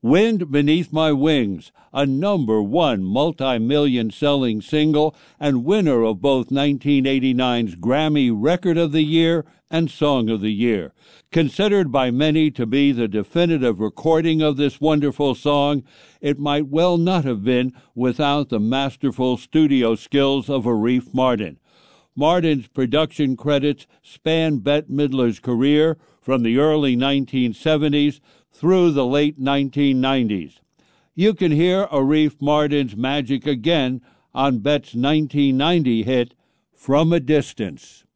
Wind Beneath My Wings, a #1 multi-million selling single and winner of both 1989's Grammy Record of the Year and Song of the Year. Considered by many to be the definitive recording of this wonderful song, it might well not have been without the masterful studio skills of Arif Mardin. Mardin's production credits span Bette Midler's career from the early 1970s through the late 1990s. You can hear Arif Mardin's magic again on Bette's 1990 hit, From a Distance.